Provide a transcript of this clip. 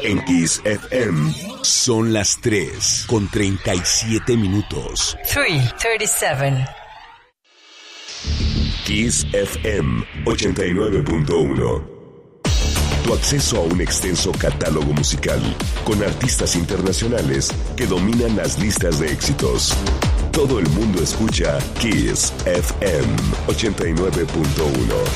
En Kiss FM son las 3:37. 3:37. Kiss FM 89.1. Tu acceso a un extenso catálogo musical con artistas internacionales que dominan las listas de éxitos. Todo el mundo escucha Kiss FM 89.1.